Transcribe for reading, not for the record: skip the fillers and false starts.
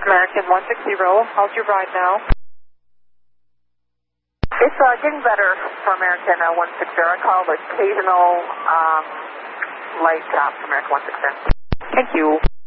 American 160, how's your ride now? It's getting better for American 160. I call occasional light drops, American 160. Thank you.